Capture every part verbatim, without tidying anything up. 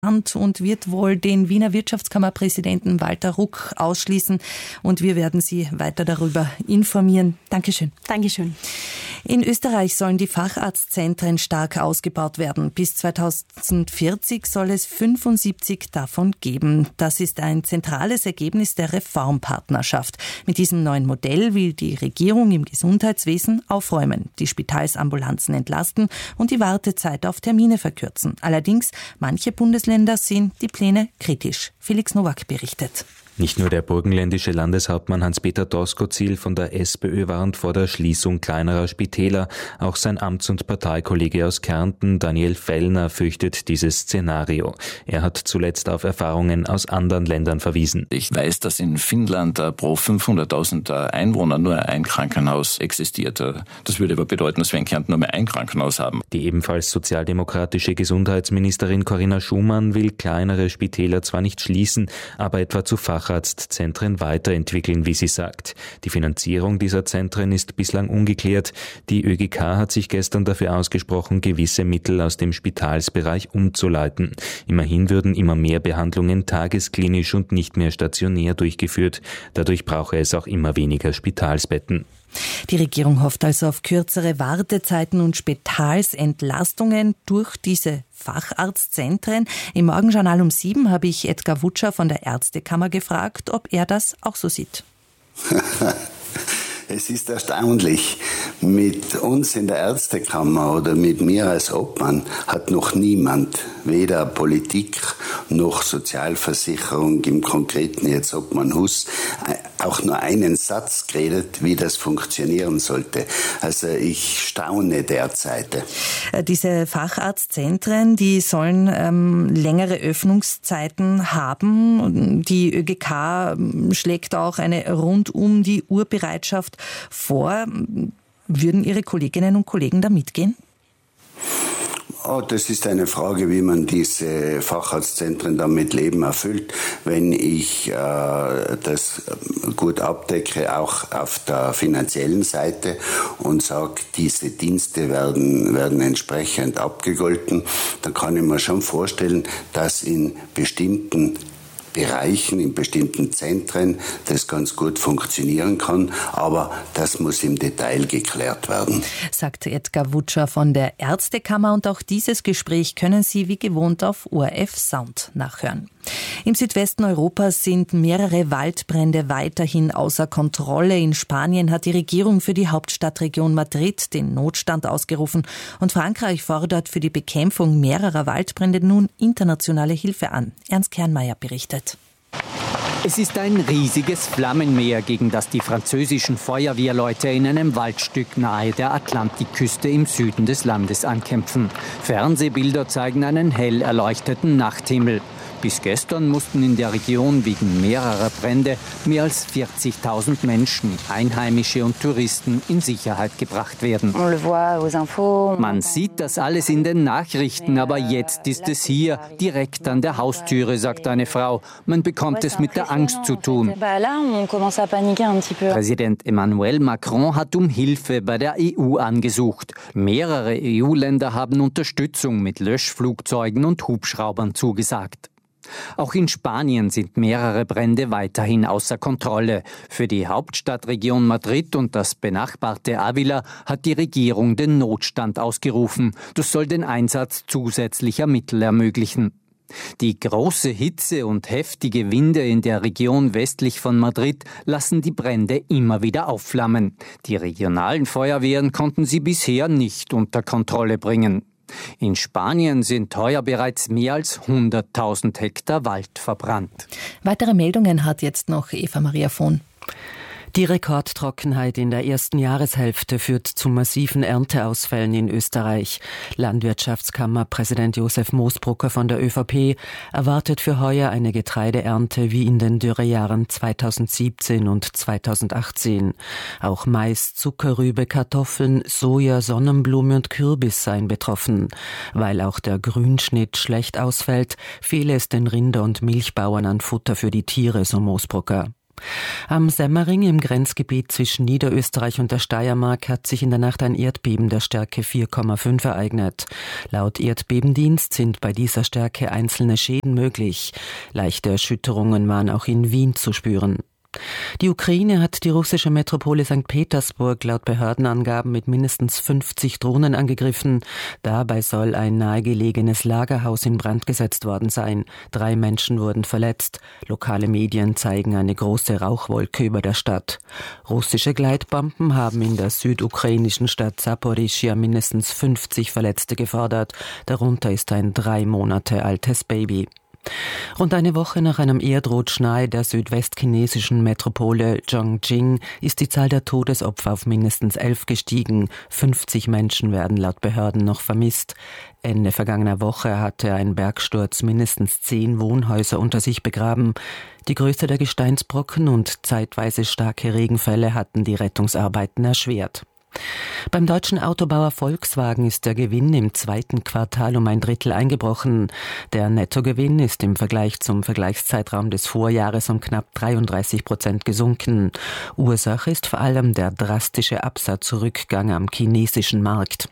und wird wohl den Wiener Wirtschaftskammerpräsidenten Walter Ruck ausschließen. Und wir werden Sie weiter darüber informieren. Dankeschön. Dankeschön. In Österreich sollen die Facharztzentren stark ausgebaut werden. Bis zweitausendvierzig soll es fünfundsiebzig davon geben. Das ist ein zentrales Ergebnis der Reformpartnerschaft. Mit diesem neuen Modell will die Regierung im Gesundheitswesen aufräumen, die Spitalsambulanzen entlasten und die Wartezeit auf Termine verkürzen. Allerdings, manche Bundesländer sehen die Pläne kritisch. Felix Nowak berichtet. Nicht nur der burgenländische Landeshauptmann Hans-Peter Doskozil von der SPÖ warnt vor der Schließung kleinerer Spitäler. Auch sein Amts- und Parteikollege aus Kärnten, Daniel Fellner, fürchtet dieses Szenario. Er hat zuletzt auf Erfahrungen aus anderen Ländern verwiesen. Ich weiß, dass in Finnland pro fünfhunderttausend Einwohner nur ein Krankenhaus existiert. Das würde aber bedeuten, dass wir in Kärnten nur mehr ein Krankenhaus haben. Die ebenfalls sozialdemokratische Gesundheitsministerin Corinna Schumann will kleinere Spitäler zwar nicht schließen, aber etwa zu Facharztzentren weiterentwickeln, wie sie sagt. Die Finanzierung dieser Zentren ist bislang ungeklärt. Die Ö G K hat sich gestern dafür ausgesprochen, gewisse Mittel aus dem Spitalsbereich umzuleiten. Immerhin würden immer mehr Behandlungen tagesklinisch und nicht mehr stationär durchgeführt. Dadurch brauche es auch immer weniger Spitalsbetten. Die Regierung hofft also auf kürzere Wartezeiten und Spitalsentlastungen durch diese Facharztzentren. Im Morgenjournal um sieben habe ich Edgar Wutscher von der Ärztekammer gefragt, ob er das auch so sieht. Es ist erstaunlich, mit uns in der Ärztekammer oder mit mir als Obmann hat noch niemand, weder Politik noch Sozialversicherung, im Konkreten jetzt Obmann Huss, auch nur einen Satz geredet, wie das funktionieren sollte. Also ich staune derzeit. Diese Facharztzentren, die sollen ähm, längere Öffnungszeiten haben. Die Ö G K schlägt auch eine rund um die Uhr Bereitschaft vor. Würden Ihre Kolleginnen und Kollegen da mitgehen? Oh, das ist eine Frage, wie man diese Facharztzentren dann mit Leben erfüllt. Wenn ich äh, das gut abdecke, auch auf der finanziellen Seite und sage, diese Dienste werden, werden entsprechend abgegolten, dann kann ich mir schon vorstellen, dass in bestimmten Bereichen, in bestimmten Zentren das ganz gut funktionieren kann, aber das muss im Detail geklärt werden. Sagt Edgar Wutscher von der Ärztekammer, und auch dieses Gespräch können Sie wie gewohnt auf O R F Sound nachhören. Im Südwesten Europas sind mehrere Waldbrände weiterhin außer Kontrolle. In Spanien hat die Regierung für die Hauptstadtregion Madrid den Notstand ausgerufen und Frankreich fordert für die Bekämpfung mehrerer Waldbrände nun internationale Hilfe an. Ernst Kernmeier berichtet. Es ist ein riesiges Flammenmeer, gegen das die französischen Feuerwehrleute in einem Waldstück nahe der Atlantikküste im Süden des Landes ankämpfen. Fernsehbilder zeigen einen hell erleuchteten Nachthimmel. Bis gestern mussten in der Region wegen mehrerer Brände mehr als vierzigtausend Menschen, Einheimische und Touristen, in Sicherheit gebracht werden. Man sieht das alles in den Nachrichten, aber jetzt ist es hier, direkt an der Haustüre, sagt eine Frau. Man bekommt es mit der Angst zu tun. Präsident Emmanuel Macron hat um Hilfe bei der E U angesucht. Mehrere E U-Länder haben Unterstützung mit Löschflugzeugen und Hubschraubern zugesagt. Auch in Spanien sind mehrere Brände weiterhin außer Kontrolle. Für die Hauptstadtregion Madrid und das benachbarte Ávila hat die Regierung den Notstand ausgerufen. Das soll den Einsatz zusätzlicher Mittel ermöglichen. Die große Hitze und heftige Winde in der Region westlich von Madrid lassen die Brände immer wieder aufflammen. Die regionalen Feuerwehren konnten sie bisher nicht unter Kontrolle bringen. In Spanien sind heuer bereits mehr als hunderttausend Hektar Wald verbrannt. Weitere Meldungen hat jetzt noch Eva Maria Vohn. Die Rekordtrockenheit in der ersten Jahreshälfte führt zu massiven Ernteausfällen in Österreich. Landwirtschaftskammerpräsident Josef Moosbrucker von der ÖVP erwartet für heuer eine Getreideernte wie in den Dürrejahren zweitausendsiebzehn und zweitausendachtzehn. Auch Mais, Zuckerrübe, Kartoffeln, Soja, Sonnenblume und Kürbis seien betroffen. Weil auch der Grünschnitt schlecht ausfällt, fehle es den Rinder- und Milchbauern an Futter für die Tiere, so Moosbrucker. Am Semmering im Grenzgebiet zwischen Niederösterreich und der Steiermark hat sich in der Nacht ein Erdbeben der Stärke vier Komma fünf ereignet. Laut Erdbebendienst sind bei dieser Stärke einzelne Schäden möglich. Leichte Erschütterungen waren auch in Wien zu spüren. Die Ukraine hat die russische Metropole Sankt Petersburg laut Behördenangaben mit mindestens fünfzig Drohnen angegriffen. Dabei soll ein nahegelegenes Lagerhaus in Brand gesetzt worden sein. Drei Menschen wurden verletzt. Lokale Medien zeigen eine große Rauchwolke über der Stadt. Russische Gleitbomben haben in der südukrainischen Stadt Saporischschja mindestens fünfzig Verletzte gefordert. Darunter ist ein drei Monate altes Baby. Rund eine Woche nach einem Erdrutsch nahe der südwestchinesischen Metropole Chongqing ist die Zahl der Todesopfer auf mindestens elf gestiegen. fünfzig Menschen werden laut Behörden noch vermisst. Ende vergangener Woche hatte ein Bergsturz mindestens zehn Wohnhäuser unter sich begraben. Die Größe der Gesteinsbrocken und zeitweise starke Regenfälle hatten die Rettungsarbeiten erschwert. Beim deutschen Autobauer Volkswagen ist der Gewinn im zweiten Quartal um ein Drittel eingebrochen. Der Nettogewinn ist im Vergleich zum Vergleichszeitraum des Vorjahres um knapp dreiunddreißig Prozent gesunken. Ursache ist vor allem der drastische Absatzrückgang am chinesischen Markt.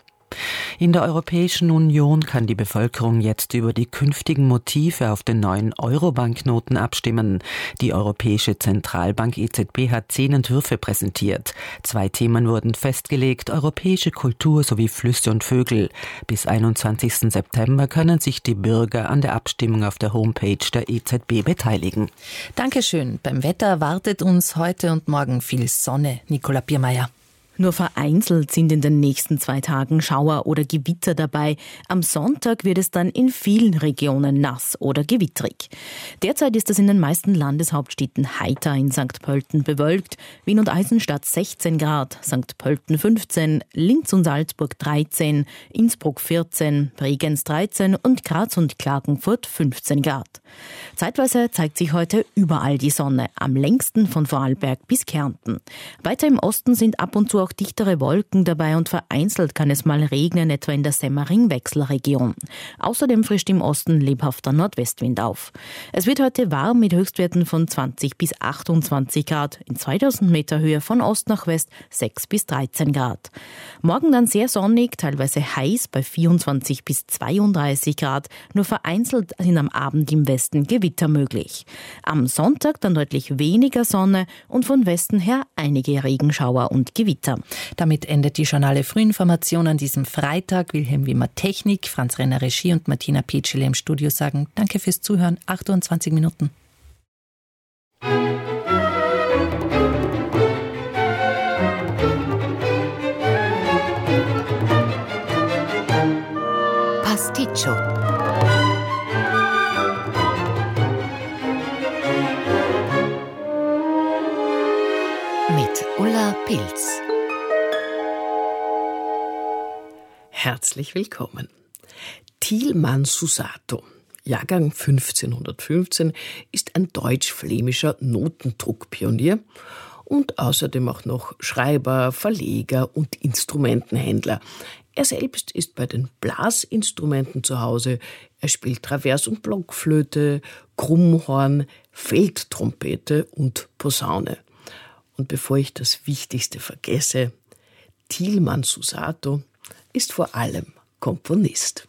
In der Europäischen Union kann die Bevölkerung jetzt über die künftigen Motive auf den neuen Euro-Banknoten abstimmen. Die Europäische Zentralbank E Z B hat zehn Entwürfe präsentiert. Zwei Themen wurden festgelegt: europäische Kultur sowie Flüsse und Vögel. Bis einundzwanzigsten September können sich die Bürger an der Abstimmung auf der Homepage der E Z B beteiligen. Dankeschön. Beim Wetter erwartet uns heute und morgen viel Sonne. Nicola Biermeier. Nur vereinzelt sind in den nächsten zwei Tagen Schauer oder Gewitter dabei. Am Sonntag wird es dann in vielen Regionen nass oder gewittrig. Derzeit ist es in den meisten Landeshauptstädten heiter, in Sankt Pölten bewölkt, Wien und Eisenstadt sechzehn Grad, Sankt Pölten fünfzehn, Linz und Salzburg dreizehn, Innsbruck vierzehn, Bregenz dreizehn und Graz und Klagenfurt fünfzehn Grad. Zeitweise zeigt sich heute überall die Sonne, am längsten von Vorarlberg bis Kärnten. Weiter im Osten sind ab und zu auch dichtere Wolken dabei und vereinzelt kann es mal regnen, etwa in der Semmering-Wechselregion. Außerdem frischt im Osten lebhafter Nordwestwind auf. Es wird heute warm mit Höchstwerten von zwanzig bis achtundzwanzig Grad, in zweitausend Meter Höhe von Ost nach West sechs bis dreizehn Grad. Morgen dann sehr sonnig, teilweise heiß bei vierundzwanzig bis zweiunddreißig Grad, nur vereinzelt sind am Abend im Westen Gewitter möglich. Am Sonntag dann deutlich weniger Sonne und von Westen her einige Regenschauer und Gewitter. Damit endet die Journale Frühinformation an diesem Freitag. Wilhelm Wimmer Technik, Franz Renner Regie und Martina Petschele im Studio sagen Danke fürs Zuhören. achtundzwanzig Minuten. Pasticcio. Mit Ulla Pilz. Herzlich willkommen. Thielmann Susato, Jahrgang fünfzehnhundertfünfzehn, ist ein deutsch-flämischer Notendruckpionier und außerdem auch noch Schreiber, Verleger und Instrumentenhändler. Er selbst ist bei den Blasinstrumenten zu Hause. Er spielt Travers- und Blockflöte, Krummhorn, Feldtrompete und Posaune. Und bevor ich das Wichtigste vergesse, Thielmann Susato ist vor allem Komponist.